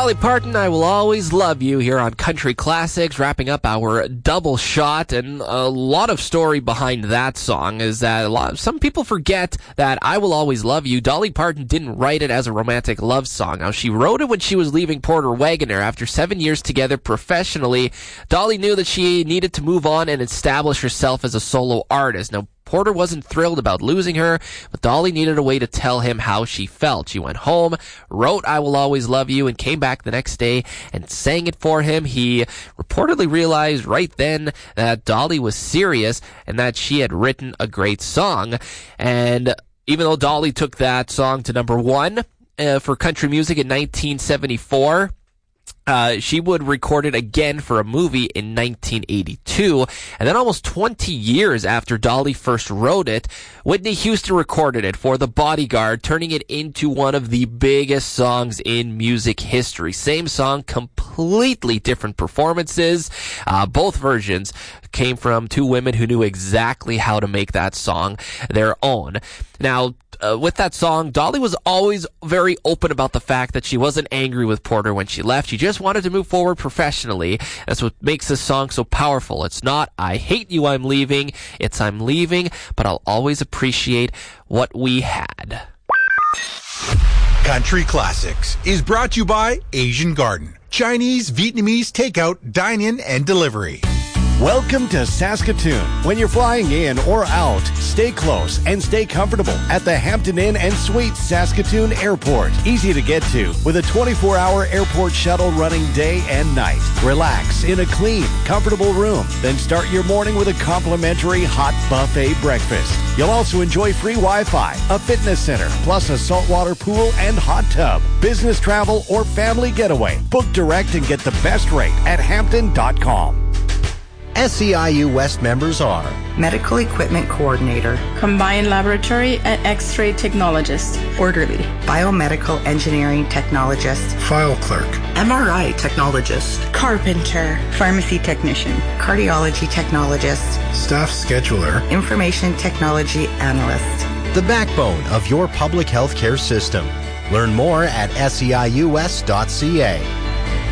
Dolly Parton, I Will Always Love You here on Country Classics, wrapping up our double shot. And a lot of story behind that song is that some people forget that I Will Always Love You, Dolly Parton didn't write it as a romantic love song. Now, she wrote it when she was leaving Porter Wagoner. After 7 years together professionally, Dolly knew that she needed to move on and establish herself as a solo artist. Now, Porter wasn't thrilled about losing her, but Dolly needed a way to tell him how she felt. She went home, wrote I Will Always Love You, and came back the next day and sang it for him. He reportedly realized right then that Dolly was serious and that she had written a great song. And even though Dolly took that song to number one for country music in 1974, she would record it again for a movie in 1982. And then almost 20 years after Dolly first wrote it, Whitney Houston recorded it for The Bodyguard, turning it into one of the biggest songs in music history. Same song, completely different performances. Both versions came from two women who knew exactly how to make that song their own. Now, with that song, Dolly was always very open about the fact that she wasn't angry with Porter when she left. She just wanted to move forward professionally. That's what makes this song so powerful. It's not, I hate you, I'm leaving. It's, I'm leaving, but I'll always appreciate what we had. Country Classics is brought to you by Asian Garden. Chinese, Vietnamese, takeout, dine-in, and delivery. Welcome to Saskatoon. When you're flying in or out, stay close and stay comfortable at the Hampton Inn and Suites Saskatoon Airport. Easy to get to with a 24-hour airport shuttle running day and night. Relax in a clean, comfortable room. Then start your morning with a complimentary hot buffet breakfast. You'll also enjoy free Wi-Fi, a fitness center, plus a saltwater pool and hot tub. Business travel or family getaway. Book direct and get the best rate at Hampton.com. SEIU West members are Medical Equipment Coordinator, Combined Laboratory and X-ray Technologist, Orderly, Biomedical Engineering Technologist, File Clerk, MRI Technologist, Carpenter, Pharmacy Technician, Cardiology Technologist, Staff Scheduler, Information Technology Analyst. the backbone of your public health care system. Learn more at seius.ca.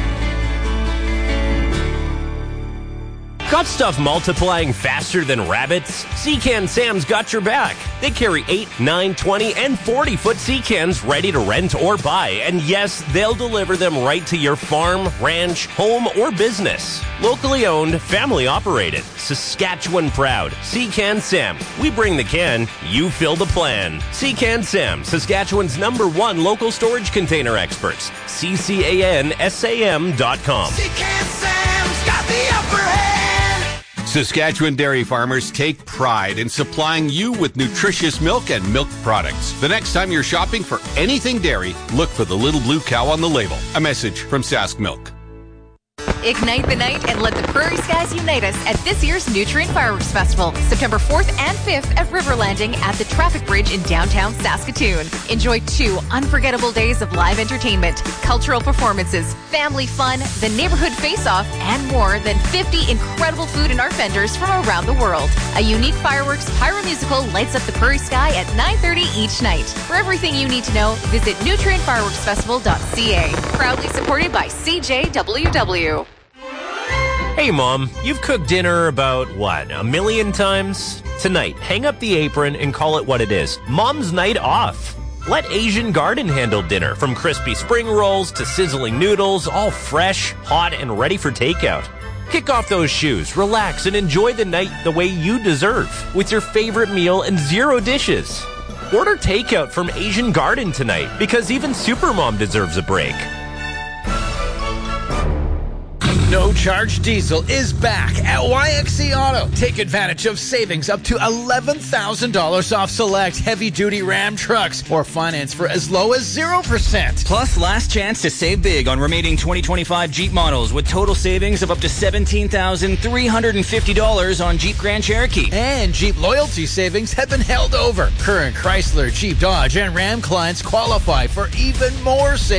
Got stuff multiplying faster than rabbits? Seacan Sam's got your back. They carry 8, 9, 20, and 40-foot Seacans ready to rent or buy. And yes, they'll deliver them right to your farm, ranch, home, or business. Locally owned, family operated. Saskatchewan proud. Seacan Sam. We bring the can, you fill the plan. Seacan Sam, Saskatchewan's #1 local storage container experts. CCANSAM.com. Seacan Sam's got the upper hand. Saskatchewan dairy farmers take pride in supplying you with nutritious milk and milk products. The next time you're shopping for anything dairy, look for the little blue cow on the label. A message from Sask Milk. Ignite the night and let the Prairie Skies unite us at this year's Nutrient Fireworks Festival, September 4th and 5th at River Landing at the Traffic Bridge in downtown Saskatoon. Enjoy 2 unforgettable days of live entertainment, cultural performances, family fun, the neighborhood face-off, and more than 50 incredible food and art vendors from around the world. A unique fireworks pyro musical lights up the prairie sky at 9:30 each night. For everything you need to know, visit nutrientfireworksfestival.ca. Proudly supported by CJWW. Hey, Mom, you've cooked dinner about, 1 million times? Tonight, hang up the apron and call it what it is. Mom's night off. Let Asian Garden handle dinner, from crispy spring rolls to sizzling noodles, all fresh, hot, and ready for takeout. Kick off those shoes, relax, and enjoy the night the way you deserve, with your favorite meal and 0 dishes. Order takeout from Asian Garden tonight, because even Supermom deserves a break. No Charge Diesel is back at YXC Auto. Take advantage of savings up to $11,000 off select heavy-duty Ram trucks or finance for as low as 0%. Plus, last chance to save big on remaining 2025 Jeep models with total savings of up to $17,350 on Jeep Grand Cherokee. And Jeep loyalty savings have been held over. Current Chrysler, Jeep, Dodge, and Ram clients qualify for even more savings.